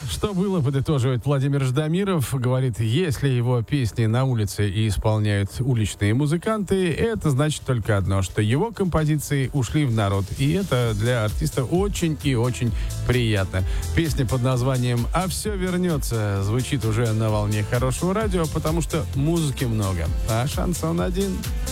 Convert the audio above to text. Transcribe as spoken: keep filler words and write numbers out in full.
Что было, подытоживает Владимир Ждамиров. Говорит, если его песни на улице и исполняют уличные музыканты, это значит только одно, что его композиции ушли в народ. И это для артиста очень и очень приятно. Песня под названием «А все вернется» звучит уже на волне хорошего радио, потому что музыки много, а шансон один.